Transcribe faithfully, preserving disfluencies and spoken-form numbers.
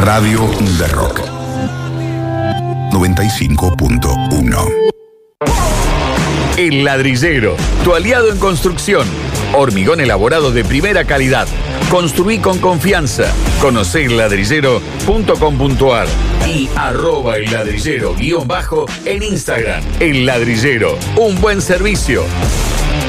Radio de Rock noventa y cinco punto uno. El Ladrillero, tu aliado en construcción. Hormigón elaborado de primera calidad. Construí con confianza. Conocé el ladrillero punto com punto ar y arroba el ladrillero guión bajo en Instagram. El Ladrillero, un buen servicio.